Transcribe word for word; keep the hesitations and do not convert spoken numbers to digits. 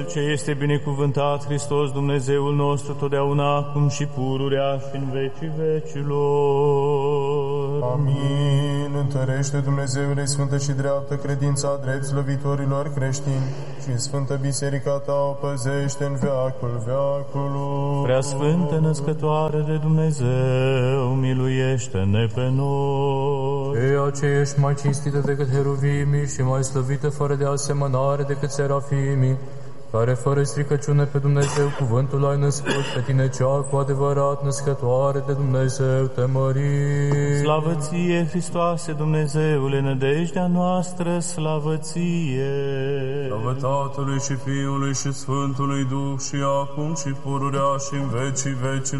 Ce este binecuvântat Hristos Dumnezeul nostru, totdeauna, acum și pururea și în vecii vecilor. Amin. Întărește Dumnezeule sfântă și dreaptă credința drept slăvitorilor creștini și Sfântă Biserica ta o păzește în veacul veacului. Prea Sfântă Născătoare de Dumnezeu, miluiește-ne pe noi. Ceea ce ești mai cinstită decât heruvimii și mai slăvită fără de asemănare decât serafimii, care fără stricăciune pe Dumnezeu cuvântul ai născut, pe tine cea cu adevărat născătoare de Dumnezeu te mărim. Slavă ție, Hristoase, Dumnezeule, nădejdea noastră, slavă ție. Slavă Tatălui și Fiului și Sfântului Duh și acum și pururea și în vecii vecilor.